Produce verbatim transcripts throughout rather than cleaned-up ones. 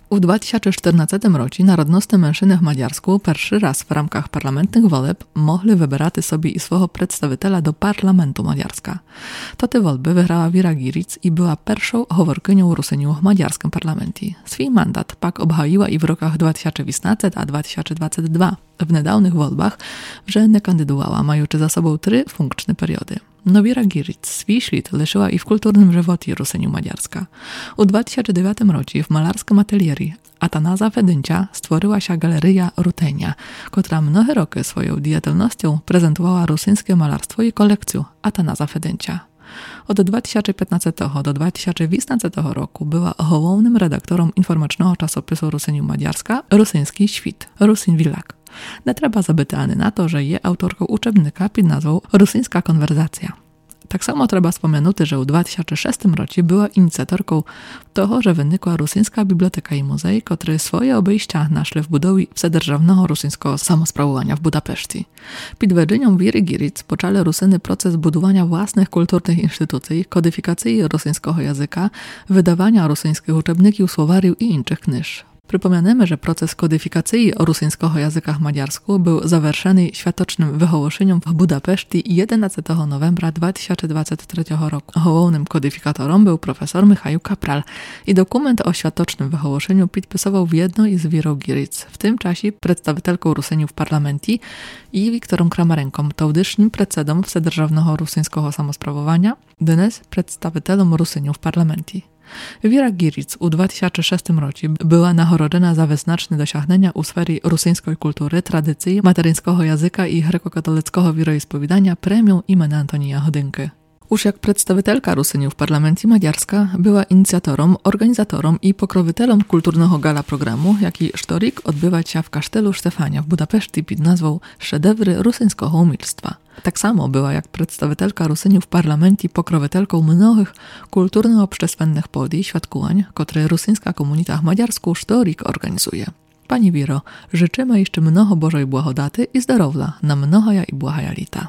U dwa tysiące czternastym roці narodnostne menšiny w Maďarsku pierwszy raz w ramkach parlamentnych voleb mohli wybrać sobie i swojego przedstawiciela do parlamentu Maďarska. To te wolby wygrała Věra Gyric i była pierwszą hovorkynią Rusynią w maďarskim parlamencie. Swój mandat pak obhajiła i w rokach dwa tysiące osiemnastym a dwa tysiące dwudziestym drugim. W niedawnych wolbach że nie kandydowała, mając za sobą trzy funkczne periody. No Věra Gyric swój ślad leszyła i w kulturnym żywocie Rusyniu Maďarska. U dwa tysiące dziewiątym roku w malarskim atelieri Atanaza Fedyncia stworzyła się galeria Rutenia, która mnohe roky swoją dietylnością prezentowała rusyńskie malarstwo i kolekcję Atanaza Fedyncia. Od dwa tysiące piętnastego do dwa tysiące osiemnastego roku była głównym redaktorem informacyjnego czasopisu Rusyniu Maďarska Rusyński Świt, Rusin Villak. Nie trzeba zabytany na to, że je autorką uczebnika pod nazwą Rusyńska konwersacja. Tak samo trzeba wspomnieć, że w dwa tysiące szóstym roku była inicjatorką toho, że wynikła Rusyńska Biblioteka i Muzej, które swoje obejścia naszli w budowie wsedержавnego rusyńskiego samosprawowania w Budapeszcie. Pod wedzenią Věry Gyric poczęli Rusyny proces budowania własnych kulturnych instytucji, kodyfikacji rosyjskiego języka, wydawania rosyjskich uczebników, słowariów i innych knyż. Przypomniemy, że proces kodyfikacji rusyńskiego języka w Maďarsku był zawerszony światocznym wyhołoszeniem w Budapeszcie jedenastego nowembra dwa tysiące dwudziestego trzeciego roku. Głównym kodyfikatorem był profesor Michał Kapral i dokument o światocznym wyhołoszeniu podpisywał w jedno i z Věrą Gyric, w tym czasie przedstawicielką Rusyniów w parlamencie i Wiktorem Kramarenką, tałdysznym predsedom wsedержавnego rusyńskiego samosprawowania, dnes przedstawicielom Rusyniów w parlamencie. Věra Gyric u dwa tysiące szóstym roku była nagrodzona za wyznaczne osiągnięcia u sfery rusyńskiej kultury, tradycji, materyńskiego języka i grekokatolickiego wieroispowiadania premią imienia Antonija Hodynky. Już jak przedstawicielka Rusyniów w parlamencie Maďarska była inicjatorem, organizatorem i pokrowitelem kulturnego gala programu, jaki sztorik odbywać się w kasztelu Stefania w Budapeszcie pod nazwą Szedewry rusyńskiego umilstwa. Tak samo była jak przedstawicielka Rusyniów w parlamencie pokrowitelką mnogich kulturno-obszczespennych podii, świadkowań, które rusyńska komunita w Maďarsku sztorik organizuje. Pani Věro, życzymy jeszcze mnoho Bożej błahodaty i zdrowia na mnohaja i błahaja lita.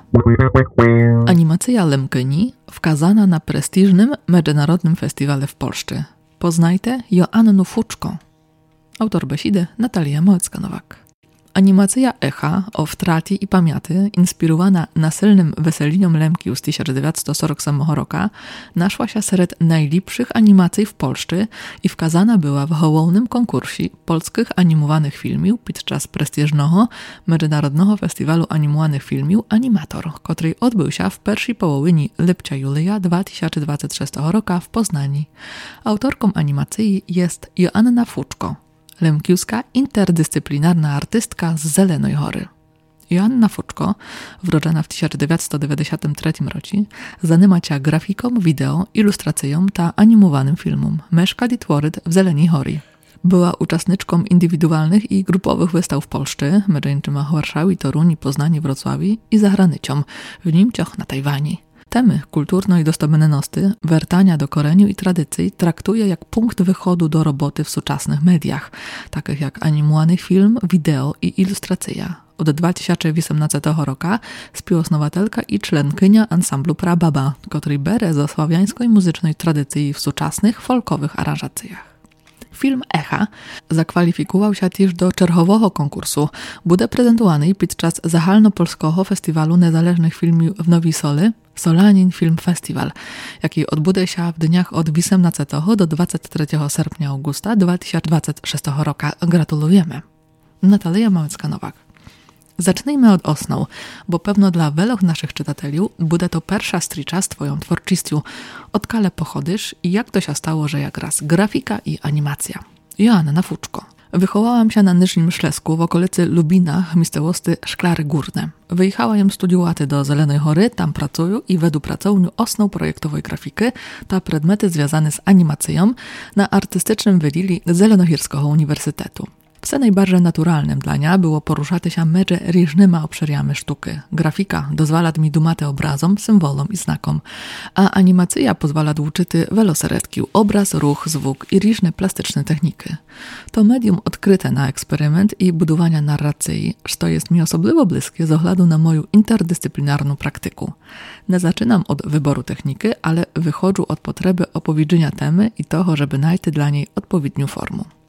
Animacja Lemkyni wkazana na prestiżnym międzynarodowym festiwalu w Polsce. Poznajcie Joannu Fuczko. Autor besidy Natalia Małecka-Nowak. Animacja Echa o wtracie i pamięty, inspirowana nasilnym weseliniom Lemki z tysiąc dziewięćset czterdziestego ósmego roku, naszła się wśród najlepszych animacji w Polsce i wkazana była w głównym konkursie polskich animowanych filmów podczas prestiżnego Międzynarodowego Festiwalu Animowanych Filmów Animator, który odbył się w pierwszej połowinie lipca-julia dwa tysiące dwudziestego szóstego roku w Poznaniu. Autorką animacji jest Joanna Fuczko, lemkiuska interdyscyplinarna artystka z Zelenej Hory. Joanna Fuczko, wrodzona w tysiąc dziewięćset dziewięćdziesiątym trzecim roku, zajmuje się grafiką, wideo, ilustracją ta animowanym filmom. Mieszka i tworzy w Zelenej Hory. Była uczestniczką indywidualnych i grupowych wystaw w Polsce, między innymi w Warszawie, Toruniu, Poznaniu, Wrocławiu i za granicą, w Niemczech, na Tajwanie. Temy kulturno- i dostosowaności, wertania do koreniu i tradycji traktuje jak punkt wychodu do roboty w współczesnych mediach, takich jak animowany film, wideo i ilustracja. Od dwa tysiące osiemnastego roku współosnowatelka i członkynia ansamblu Prababa, który bere ze słowiańskiej muzycznej tradycji w współczesnych folkowych aranżacjach. Film Echa zakwalifikował się też do czerwowego konkursu. Bude prezentowany podczas Zahalnopolskiego Festiwalu Niezależnych Filmów w Nowej Soli, Solanin Film Festival, jaki odbude się w dniach od osiemnastego do dwudziestego trzeciego sierpnia augusta dwa tysiące dwudziestego szóstego roku. Gratulujemy. Natalia Małecka-Nowak. Zacznijmy od osnow, bo pewno dla wielu naszych czytatelów bude to pierwsza stricza z twoją twórczością. Odkale pochodzisz i jak to się stało, że jak raz grafika i animacja. Joanna Fuczko. Wychowałam się na Niżnym Ślesku w okolicy Lubina, w miejscowości Szklary Górne. Wyjechałam studiowaty do Zelenej Hory, tam pracuję i wedu pracowniu osnov projektowej grafiki, ta predmety związane z animacją na artystycznym wydziale Zelenohirskiego Uniwersytetu. Wse najbardziej naturalnym dla niej było poruszać się między różnymi obszarami sztuki. Grafika dozwala mi dumać obrazom, symbolom i znakom, a animacja pozwala uczyć wieloseredki, obraz, ruch, zwuk i różne plastyczne techniki. To medium odkryte na eksperyment i budowania narracji, co jest mi osobliwie bliskie z oglądu na moją interdyscyplinarną praktykę. Nie zaczynam od wyboru techniki, ale wychodzę od potrzeby opowiedzenia temy i toho, żeby znaleźć dla niej odpowiednią formę.